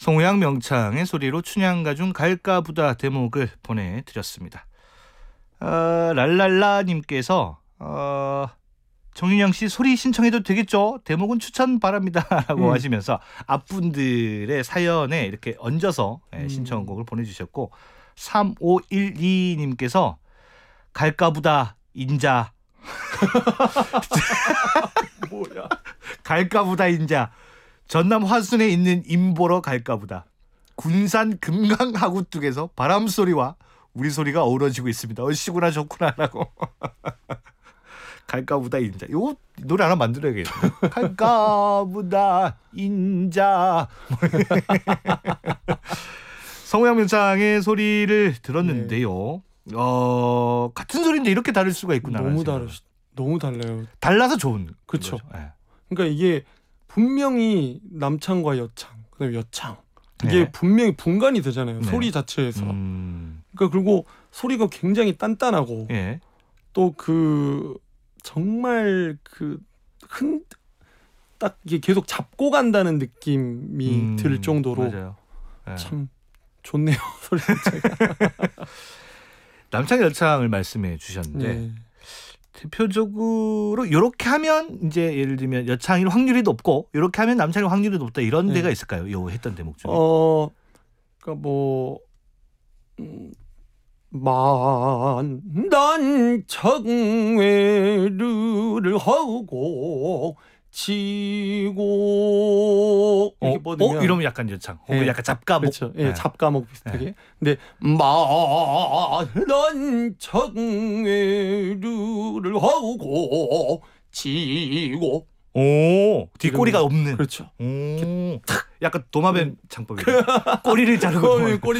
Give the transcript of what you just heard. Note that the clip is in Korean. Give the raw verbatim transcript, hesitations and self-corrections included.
송호양 명창의 소리로 춘향가중 갈까부다 대목을 보내드렸습니다. 어, 랄랄라님께서 어, 정윤영 씨 소리 신청해도 되겠죠? 대목은 추천 바랍니다 라고 음. 하시면서 앞분들의 사연에 이렇게 얹어서 음. 신청곡을 보내주셨고, 삼오일이님께서 갈까부다 인자 뭐야? 갈까부다 인자 전남 화순에 있는 임보러 갈까부다. 군산 금강하구뚝에서 바람소리와 우리 소리가 어우러지고 있습니다. 얼씨구나 좋구나 라고. 갈까부다 인자. 이거 노래 하나 만들어야겠네. 갈까부다 인자. 성호양 명창의 소리를 들었는데요. 네. 어, 같은 소리인데 이렇게 다를 수가 있구나. 너무 다르, 너무 달라요. 달라서 좋은. 그렇죠. 네. 그러니까 이게 분명히 남창과 여창, 그다음에 여창, 이게 네. 분명히 분간이 되잖아요. 네. 소리 자체에서. 음... 그러니까 그리고 소리가 굉장히 단단하고 네. 또 그 정말 그 흔 딱 이게 계속 잡고 간다는 느낌이 음... 들 정도로 맞아요. 네. 참 좋네요. 소리 자체가. 남창 여창을 말씀해 주셨는데 네. 대표적으로 이렇게 하면 이제 예를 들면 여창일 확률이 높고 이렇게 하면 남창일 확률이 높다 이런 네. 데가 있을까요? 요 했던 대목 중에. 어, 그러니까 뭐 음, 만단 청외를 하고 지고 어, 이렇게 뻗으면 어? 이러면 약간 여창 혹은 네. 약간 잡가목. 그렇죠. 예, 네. 잡가목 비슷하게. 네. 근데 만단 청외를 하고 지고 오, 뒷꼬리가 이러면- 없는. 그렇죠. 오, 약간 도마뱀 창법이에요. 꼬리를 자르고. 꼬리